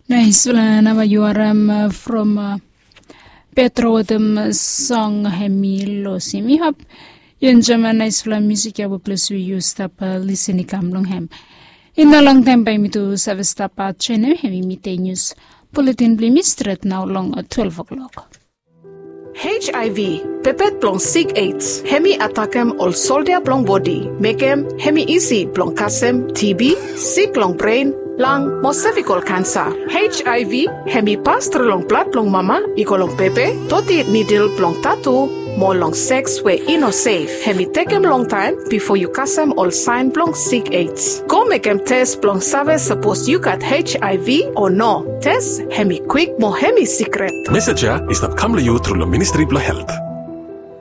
Nice, Nava, you are from Petrotem song Hemilo Simi Hop. Yun nice music ya plus we use stop listening long hem. In a long time by me to service stop channel hemi meet news. Bulletin blimistrate now long at 12 o'clock. HIV, pepet plong sig AIDS, hemi attackem all soldier plong body, makem hemi easy plong kasem TB, sick long brain, lung, mo cervical cancer. HIV, hemi pass through long blood plong mama, iko long pepe, toti needle plong tattoo, more long sex where ino safe. Hemi take em long time before you kasem all sign plong sick AIDS. Go make em test plong save suppose you got HIV or no. Test hemi quick mo hemi secret. Message is that come to you through the Ministry of Health.